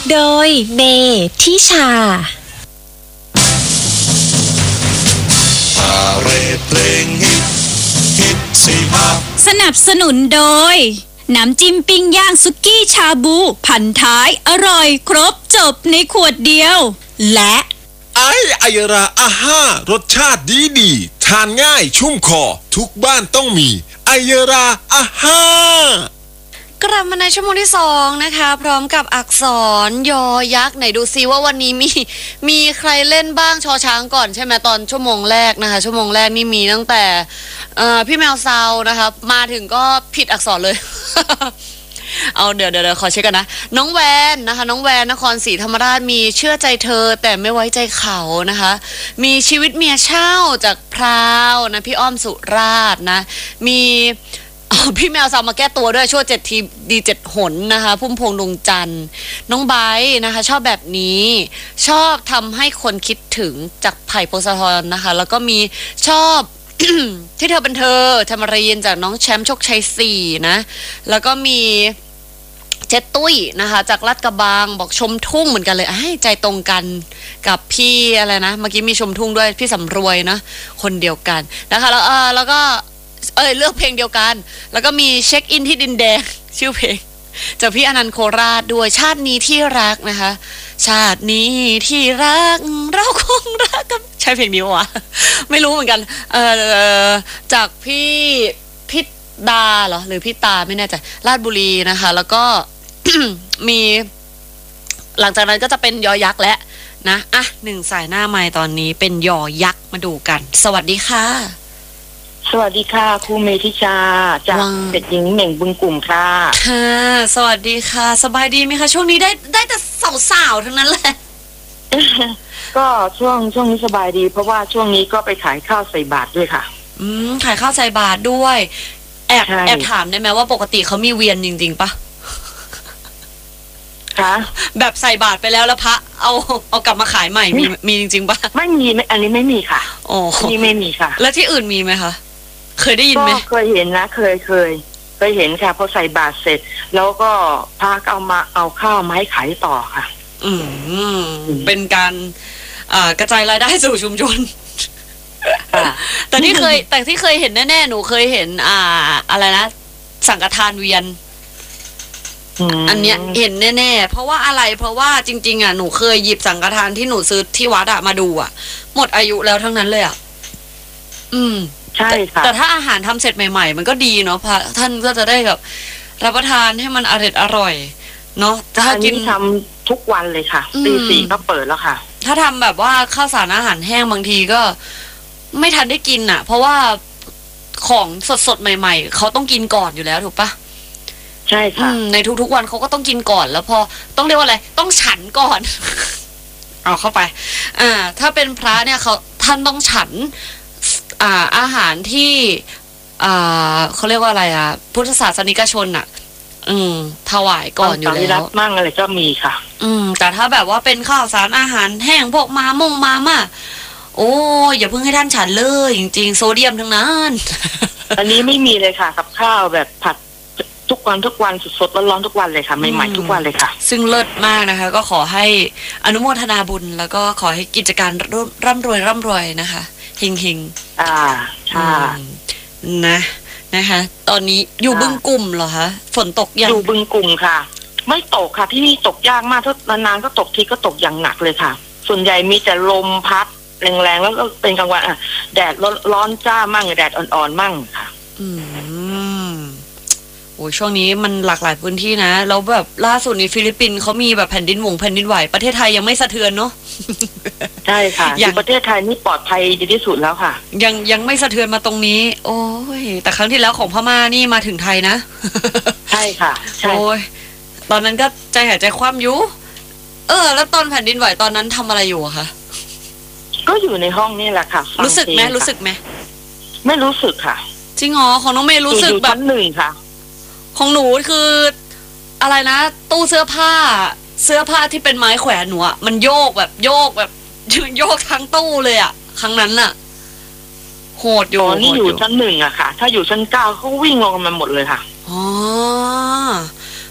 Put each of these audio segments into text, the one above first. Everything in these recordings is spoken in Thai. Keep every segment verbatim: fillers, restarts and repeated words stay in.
โดยเมทิชาพาเรดเพลงฮิตฮิตสี่ห้าสนับสนุนโดยน้ำจิ้มปิ้งย่างสุกี้ชาบูพันท้ายอร่อยครบจบในขวดเดียวและไอไอราอาห้ารสชาติดีดีทานง่ายชุ่มคอทุกบ้านต้องมีไอราอาห้ากลับมาในชั่วโมงที่สองนะคะพร้อมกับอักษรยอยักษ์ไหนดูซิว่าวันนี้มีมีใครเล่นบ้างชอช้างก่อนใช่ไหมตอนชั่วโมงแรกนะคะชั่วโมงแรกนี่มีตั้งแต่พี่แมวซาวนะคะมาถึงก็ผิดอักษรเลย เอาเดี๋ยวเดี๋ยวขอเช็คกันนะน้องแวนนะคะน้องแวนนครศรีธรรมราชมีเชื่อใจเธอแต่ไม่ไว้ใจเขานะคะมีชีวิตเมียเช่าจากพราวนะพี่อ้อมสุราษฎร์นะมีพี่แมวซาวมาแก้ตัวด้วยชั่วเจ็ดทีดีเจ็ดหนนะคะพุ่มพวงดวงจันทร์น้องไบร์นะคะชอบแบบนี้ชอบทำให้คนคิดถึงจากไผ่พงศธรนะคะแล้วก็มีชอบ ที่เธอเป็นเธอธรรมรีนจากน้องแชมป์โชคชัยสี่นะแล้วก็มีเจตุ้ยนะคะจากลาดกระบังบอกชมทุ่งเหมือนกันเลยให้ใจตรงกันกับพี่อะไรนะเมื่อกี้มีชมทุ่งด้วยพี่สำรวยนะคนเดียวกันนะคะแล้วเออแล้วก็เอ้ยเลือกเพลงเดียวกันแล้วก็มีเช็คอินที่ดินแดงชื่อเพลงจากพี่อนันต์โคราชด้วยชาตินี้ที่รักนะคะชาตินี้ที่รักเราคงรักกันใช่เพลงนี้วะไม่รู้เหมือนกันเออจากพี่พิดาเหรอหรือพี่ตาไม่แน่ใจราชบุรีนะคะแล้วก็ มีหลังจากนั้นก็จะเป็นยอยักษ์แล้วนะอ่ะหนึ่งสายหน้าไมค์ตอนนี้เป็นยอยักษ์มาดูกันสวัสดีค่ะสวัสดีค่ะครูเมธิชาจากเด็กหญิงเหม่งบึงกลุ่มค่ะค่ะสวัสดีค่ะสบายดีไหมคะช่วงนี้ได้ได้แต่สาวๆทั้งนั้นแหละก็ช่วงช่วงนี้สบายดีเพราะว่าช่วงนี้ก็ไปขายข้าวใส่บาตรด้วยค่ะอืมขายข้าวใส่บาตรด้วยแอบแอบถามได้ไหมว่าปกติเขามีเวียนจริงๆปะคะแบบใส่บาตรไปแล้วแล้วพระเอาเอากลับมาขายใหม่มีมีจริงๆปะไม่มีอันนี้ไม่มีค่ะอ๋อนี่ไม่มีค่ะแล้วที่อื่นมีไหมคะเคยได้ยินไหมเคยเห็นนะเคยเคยเคยเห็นค่ะพอใส่บาตรเสร็จแล้วก็พระเอามาเอาข้าวมาให้ขายต่อค่ะอืมเป็นการอ่ากระจายรายได้สู่ชุมชนแต่ที่เคยแต่ที่เคยเห็นแน่ๆหนูเคยเห็นอ่าอะไรนะสังฆทานเวียนอันเนี้ยเห็นแน่ๆเพราะว่าอะไรเพราะว่าจริงๆอ่ะหนูเคยหยิบสังฆทานที่หนูซื้อที่วัดอะมาดูอ่ะหมดอายุแล้วทั้งนั้นเลยอ่ะอืมใช่ค่ะแต่ถ้าอาหารทำเสร็จใหม่ๆมันก็ดีเนาะพระท่านก็จะได้แบบรับประทานให้มันอร่อยอร่อยเนาะถ้ากินทำทุกวันเลยค่ะตีสี่ก็เปิดแล้วค่ะถ้าทำแบบว่าข้าวสารอาหารแห้งบางทีก็ไม่ทันได้กินอ่ะเพราะว่าของสดๆใหม่ๆเขาต้องกินก่อนอยู่แล้วถูกปะใช่ค่ะในทุกๆวันเขาก็ต้องกินก่อนแล้วพอต้องเรียกว่าอะไรต้องฉันก่อน เอาเข้าไปอ่าถ้าเป็นพระเนี่ยเขาท่านต้องฉันอ่าอาหารที่อ่าเขาเรียกว่าอะไรอ่ะพุทธศาสนิกชนอ่ะอืมถวายก่อนอยู่แล้วมั่งอะไรก็มีค่ะอืมแต่ถ้าแบบว่าเป็นข้าวสารอาหารแห้งพวกมามงมาม่าโอ้อย่าเพิ่งให้ท่านฉันเลยจริงๆโซเดียมทั้งนั้นอันนี้ไม่มีเลยค่ะกับข้าวแบบผัดทุกวันทุกวันสดๆร้อนๆทุกวันเลยค่ะใหม่ๆทุกวันเลยค่ะซึ่งเลิศมากนะคะก็ขอให้อนุโมทนาบุญแล้วก็ขอให้กิจการร่ำรวยร่ำรวยนะคะเฮงเฮงอ่าใช่นะนะคะตอนนี้อยู่บึงกลุ่มเหรอคะฝนตกยังอยู่บึงกลุ่มค่ะไม่ตกค่ะที่นี่ตกยากมากถ้านานๆก็ตกทีก็ตกอย่างหนักเลยค่ะส่วนใหญ่มีแต่ลมพัดแรงๆแล้วก็เป็นกลางวันอ่ะแดดร้อนจ้ามั่งแดดอ่อนๆมั่งค่ะอืมโอ้ช่วงนี้มันหลากหลายพื้นที่นะแล้วแบบล่าสุดในฟิลิปปินส์เขามีแบบแผ่นดินหวงแผ่นดินไหวประเทศไทยยังไม่สะเทือนเนาะใช่ค่ะอย่างประเทศไทยนี่ปลอดภัยดีที่สุดแล้วค่ะยังยังไม่สะเทือนมาตรงนี้โอ้ยแต่ครั้งที่แล้วของพม่านี่มาถึงไทยนะใช่ค่ะโอ้ยตอนนั้นก็ใจหายใจคว่ำอยู่เออแล้วตอนแผ่นดินไหวตอนนั้นทำอะไรอยู่อะคะก็อยู่ในห้องนี่แหละค่ะรู้สึกไหมรู้สึกไหมไม่รู้สึกค่ะจริงเหรอของน้องเมย์รู้สึกแบบหนึ่งค่ะของหนูคืออะไรนะตู้เสื้อผ้าเสื้อผ้าที่เป็นไม้แขวนหนูอะมันโยกแบบโยกแบบโยกทั้งตู้เลยอะครั้งนั้นอะโหดอยู่นี่อยู่ชั้นหนึ่งอะค่ะถ้าอยู่ชั้นเก้าเขาวิ่งลงมาหมดเลยค่ะอ๋อ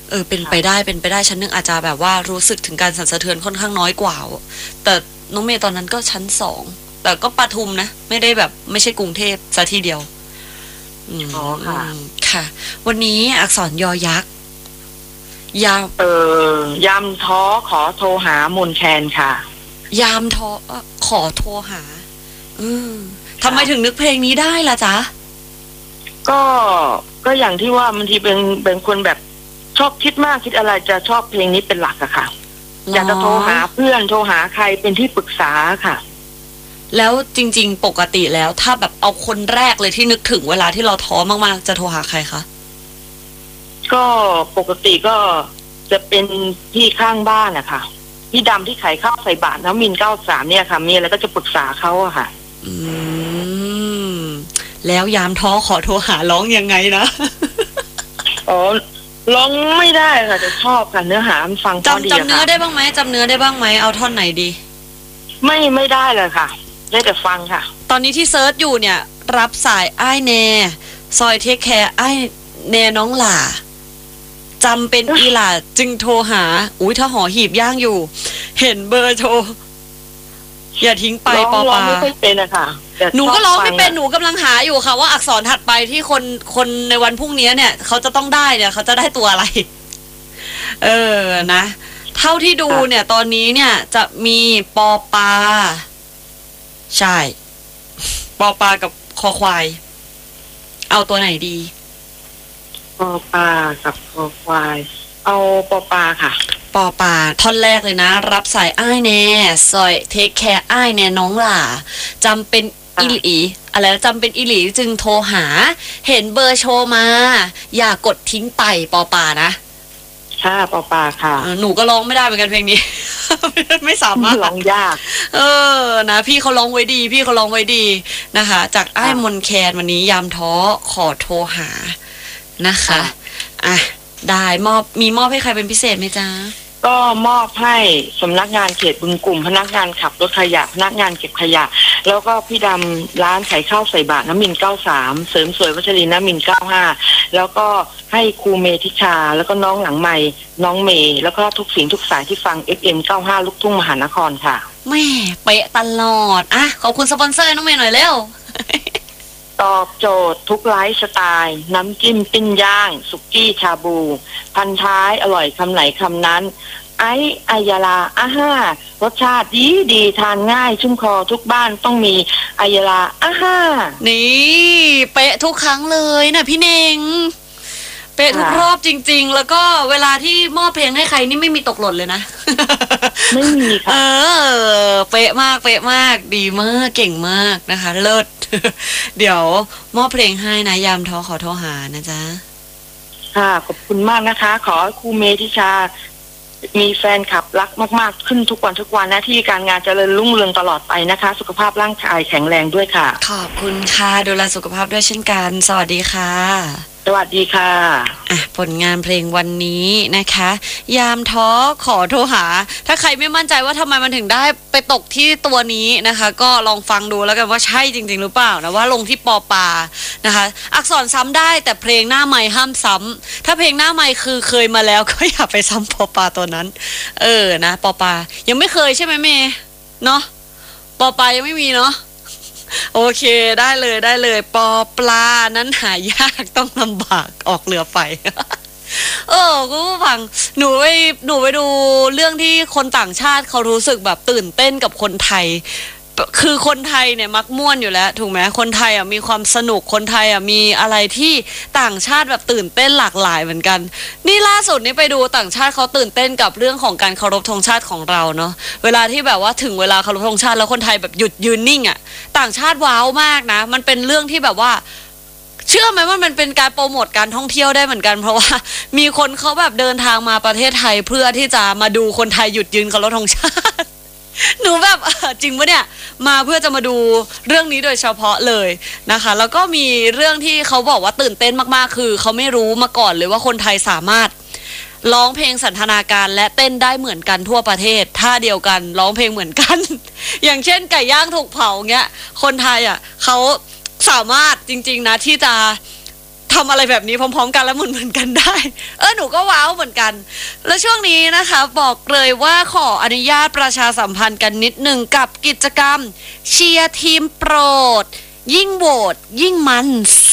เออเป็นไปได้เป็นไปได้ชั้นหนึ่งอาจจะแบบว่ารู้สึกถึงการสั่นสะเทือนค่อนข้างน้อยกว่าแต่น้องเมย์ตอนนั้นก็ชั้นสองแต่ก็ปทุมนะไม่ได้แบบไม่ใช่กรุงเทพซะทีเดียวอ๋อค่ะค่ะวันนี้อักษรยอยักษ์ยามเออยามท้อขอโทรหามนแคนค่ะยามท้อขอโทรหาอืมทำไมถึงนึกเพลงนี้ได้ล่ะจ๊ะก็ก็อย่างที่ว่าบางทีเป็นเป็นคนแบบชอบคิดมากคิดอะไรจะชอบเพลงนี้เป็นหลักอะค่ะอยากจะโทรหาเพื่อนโทรหาใครเป็นที่ปรึกษาค่ะแล้วจริงๆปกติแล้วถ้าแบบเอาคนแรกเลยที่นึกถึงเวลาที่เราท้อมากๆจะโทรหาใครคะก็ปกติก็จะเป็นพี่ข้างบ้านอะค่ะพี่ดำที่ขายข้าวใส่บาตรน้ำมินเก้าสามเนี่ยค่ะมีอะไรก็จะปรึกษาเขาอะค่ะอืมแล้วยามท้อขอโทรหาร้องยังไงนะอ๋อร้องไม่ได้ค่ะจะชอบค่ะเนื้อหามันฟังจำจำเนื้อได้บ้างไหมจำเนื้อได้บ้างไหมเอาท่อนไหนดีไม่ไม่ได้เลยค่ะได้แต่ฟังค่ะตอนนี้ที่เซิร์ชอยู่เนี่ยรับสายอ้ายแนซอยเทคแคร์อ้ายแนน้องหล่าจำเป็นอีหล่าจึงโทรหาอุ้ยถ้าหอหีบย่างอยู่เห็นเบอร์โทรอย่าทิ้งไปปอปาไม่ค่อยเป็นอะค่ะหนูก็ร้องไม่เป็นหนูกำลังหาอยู่ค่ะว่าอักษรถัดไปที่คนคนในวันพรุ่งนี้เนี่ยเขาจะต้องได้เนี่ยเขาจะได้ตัวอะไรเออนะเท่าที่ดูเนี่ยตอนนี้เนี่ยจะมีปอปาใช่ปอปากับคอควายเอาตัวไหนดีปอปากับคอควายเอาปอปาค่ะปอปาท่อนแรกเลยนะรับสายอ้ายแน่ซอยเทคแคร์อ้ายแน่น้องหล่าจำเป็นอีหลีอะไรจำเป็นอีหลีจึงโทรหาเห็นเบอร์โชว์มาอย่ากดทิ้งไปปอปานะค่ะปอปาค่ะหนูก็ร้องไม่ได้เหมือนกันเพลงนี้ ไม่สามารถร้องยากเออนะพี่เขาร้องไว้ดีพี่เขาร้องไว้ดีนะคะจากอ้ายมนแคนวันนี้ยามท้อขอโทรหานะคะอ่ะได้มอบมีมอบให้ใครเป็นพิเศษไหมจ๊ะก็มอบให้สำนักงานเขตบึงกลุ่มพนักงานขับรถขยะพนักงานเก็บขยะแล้วก็พี่ดำร้านขายข้าวใส่บาตรน้ำมินเก้าสามเสริมสวยวัชรินทร์น้ำมินเก้าห้าแล้วก็ให้ครูเมธิชาแล้วก็น้องหลังใหม่น้องเมย์แล้วก็ทุกสิ่งทุกสายที่ฟัง เอฟ เอ็ม เก้าห้าลูกทุ่งมหานครค่ะแม่เป๊ะตลอดอ่ะขอบคุณสปอนเซอร์น้องเมย์หน่อยเร็วตอบโจทย์ทุกไลฟ์สไตล์น้ำจิ้มปิ้งย่างสุกี้ชาบูพันท้ายอร่อยคำไหนคำนั้นไอ้อายาลาอาห้ารสชาติดีดีทานง่ายชุ่มคอทุกบ้านต้องมีอายาลาอาห้านี่เป๊ะทุกครั้งเลยนะพี่เน่งเป๊ะทุกรอบจริงๆแล้วก็เวลาที่มอบเพลงให้ใครนี่ไม่มีตกหล่นเลยนะไม่มีค่ะเออเป๊ะมากเป๊ะมากดีมากเก่งมากนะคะเลิศเดี๋ยวมอบเพลงให้นะยามท้อขอโทรหานะจ๊ะค่ะขอบคุณมากนะคะขอครูเมธิชามีแฟนคลับรักมากๆขึ้นทุกวันทุกวันหน้าที่การงานเจริญรุ่งเรืองตลอดไปนะคะสุขภาพร่างกายแข็งแรงด้วยค่ะขอบคุณค่ะดูแลสุขภาพด้วยเช่นกันสวัสดีค่ะสวัสดีค่ะอ่ะผลงานเพลงวันนี้นะคะยามท้อขอโทรหาถ้าใครไม่มั่นใจว่าทำไมมันถึงได้ไปตกที่ตัวนี้นะคะก็ลองฟังดูแล้วกันว่าใช่จริงๆหรือเปล่านะว่าลงที่ปอปานะคะอักษรซ้ำได้แต่เพลงหน้าใหม่ห้ามซ้ำถ้าเพลงหน้าใหม่คือเคยมาแล้วก็อย่าไปซ้ำปอปาตัวนั้นเออนะปอปายังไม่เคยใช่ไหมเมย์เนาะปอปายังไม่มีเนาะโอเคได้เลยได้เลยปอปลานั้นหายากต้องลำบากออกเรือไฟ เออกูฟังหนูไปหนูไปดูเรื่องที่คนต่างชาติเขารู้สึกแบบตื่นเต้นกับคนไทยคือคนไทยเนี่ยมักม่วนอยู่แล้วถูกไหมคนไทยอ่ะมีความสนุกคนไทยอ่ะมีอะไรที่ต่างชาติแบบตื่นเต้นหลากหลายเหมือนกันนี่ล่าสุดนี่ไปดูต่างชาติเขาตื่นเต้นกับเรื่องของการเคารพธงชาติของเราเนาะเวลาที่แบบว่าถึงเวลาเคารพธงชาติแล้วคนไทยแบบหยุดยืนนิ่งอ่ะต่างชาติว้าวมากนะมันเป็นเรื่องที่แบบว่าเชื่อไหมว่ามันเป็นการโปรโมทการท่องเที่ยวได้เหมือนกันเพราะว่ามีคนเขาแบบเดินทางมาประเทศไทยเพื่อที่จะมาดูคนไทยหยุดยืนเคารพธงชาติหนูแบบจริงปะเนี่ยมาเพื่อจะมาดูเรื่องนี้โดยเฉพาะเลยนะคะแล้วก็มีเรื่องที่เขาบอกว่าตื่นเต้นมากๆคือเขาไม่รู้มาก่อนเลยว่าคนไทยสามารถร้องเพลงสันทนาการและเต้นได้เหมือนกันทั่วประเทศท่าเดียวกันร้องเพลงเหมือนกัน อย่างเช่นไก่ย่างถูกเผาเงี้ยคนไทยอ่ะเขาสามารถจริงๆนะที่จะทำอะไรแบบนี้พร้อมๆกันแล้วเหมือนเหมือนกันได้เออหนูก็ว้าวเหมือนกันแล้วช่วงนี้นะคะบอกเลยว่าขออนุญาตประชาสัมพันธ์กันนิดหนึ่งกับกิจกรรมเชียร์ทีมโปรดยิ่งโหวตยิ่งมัน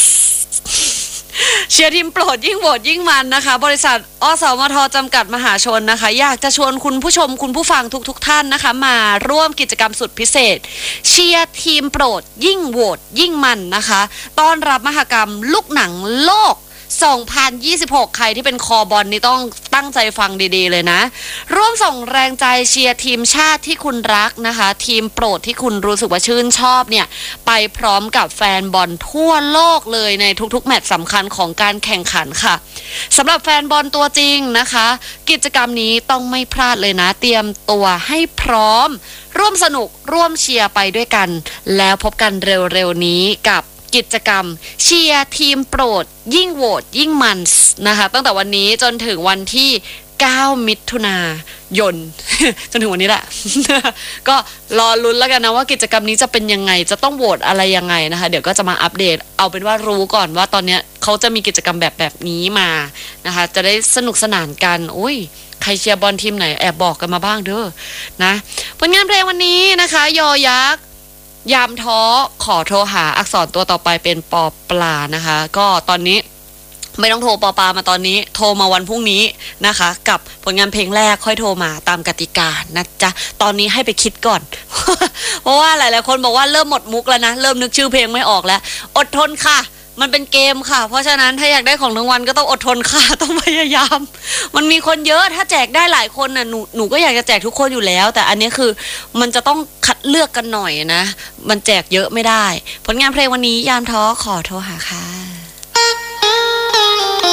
เชียร์ทีมโปรดยิ่งโหวตยิ่งมันนะคะบริษัทอสมทจำกัดมหาชนนะคะอยากจะชวนคุณผู้ชมคุณผู้ฟังทุกๆ ท่านนะคะมาร่วมกิจกรรมสุดพิเศษเชียร์ทีมโปรดยิ่งโหวตยิ่งมันนะคะต้อนรับมหกรรมลูกหนังโลกสองพันยี่สิบหกใครที่เป็นคอบอลนี่ต้องตั้งใจฟังดีๆเลยนะร่วมส่งแรงใจเชียร์ทีมชาติที่คุณรักนะคะทีมโปรดที่คุณรู้สึกว่าชื่นชอบเนี่ยไปพร้อมกับแฟนบอลทั่วโลกเลยในทุกๆแมตช์สำคัญของการแข่งขันค่ะสำหรับแฟนบอลตัวจริงนะคะกิจกรรมนี้ต้องไม่พลาดเลยนะเตรียมตัวให้พร้อมร่วมสนุกร่วมเชียร์ไปด้วยกันแล้วพบกันเร็วๆนี้กับกิจกรรมเชียร์ทีมโปรดยิ่งโหวตยิ่งมันนะคะตั้งแต่วันนี้จนถึงวันที่เก้ามิถุนายน จนถึงวันนี้แหละ ก็รอลุ้นแล้วกันนะว่ากิจกรรมนี้จะเป็นยังไงจะต้องโหวตอะไรยังไงนะคะเดี๋ยวก็จะมาอัปเดตเอาเป็นว่ารู้ก่อนว่าตอนนี้เขาจะมีกิจกรรมแบบแบบนี้มานะคะจะได้สนุกสนานกันอุ้ยใครเชียร์บอลทีมไหนแอบบอกกันมาบ้างเด้อนะผลงานเพลงวันนี้นะคะยอยักษ์ยามท้อขอโทรหาอักษรตัวต่อไปเป็นปอปลานะคะก็ตอนนี้ไม่ต้องโทรปอปลามาตอนนี้โทรมาวันพรุ่งนี้นะคะกับผลงานเพลงแรกค่อยโทรมาตามกติกานะจ๊ะตอนนี้ให้ไปคิดก่อน เพราะว่าหลายๆคนบอกว่าเริ่มหมดมุกแล้วนะเริ่มนึกชื่อเพลงไม่ออกแล้วอดทนค่ะมันเป็นเกมค่ะเพราะฉะนั้นถ้าอยากได้ของรางวัลก็ต้องอดทนค่ะต้องพยายามมันมีคนเยอะถ้าแจกได้หลายคนน่ะหนูหนูก็อยากจะแจกทุกคนอยู่แล้วแต่อันนี้คือมันจะต้องคัดเลือกกันหน่อยนะมันแจกเยอะไม่ได้ผลงานเพลงวันนี้ยามท้อขอโทรหาค่ะ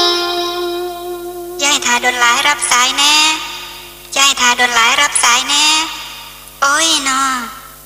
ยายทาโดนหลายรับสายแน่ยายทาโดนหลายรับสายแน่